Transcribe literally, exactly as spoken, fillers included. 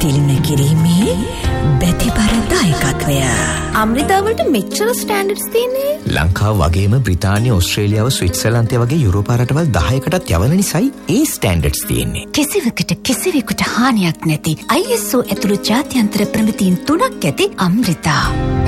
තිළින කිරීමේ බැතිබර දායකත්වය. අමෘතාවලට මෙච්චර ස්ටෑන්ඩඩ්ස් තියෙන්නේ ලංකාව වගේම බ්‍රිතාන්‍ය, ඕස්ට්‍රේලියාව, ස්විට්සර්ලන්තය වගේ යුරෝපා රටවල් දහයකටත් යවන නිසායි ඒ ස්ටෑන්ඩඩ්ස් තියෙන්නේ. කිසිවකට කිසිවෙකුට හානියක් නැති I S O ඇතුළු ජාත්‍යන්තර ප්‍රමිතීන් තුනක් ඇති අමෘතා.